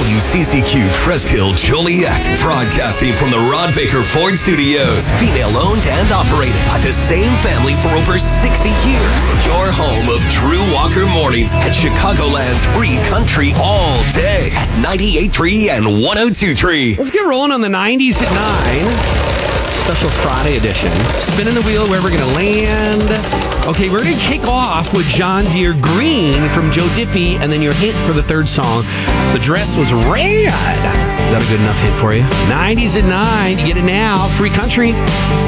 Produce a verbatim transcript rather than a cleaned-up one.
W C C Q Crest Hill Joliet, broadcasting from the Rod Baker Ford Studios. Female owned and operated by the same family for over sixty years. Your home of Drew Walker Mornings at Chicagoland's free country all day at ninety-eight point three and one oh two point three. Let's get rolling on the nineties at nine. Special Friday edition. Spinning the wheel where we're going to land. Okay, we're going to kick off with John Deere Green from Joe Diffie, and then your hint for the third song. The dress was red. Is that a good enough hit for you? nineties at nine. You get it now. Free country.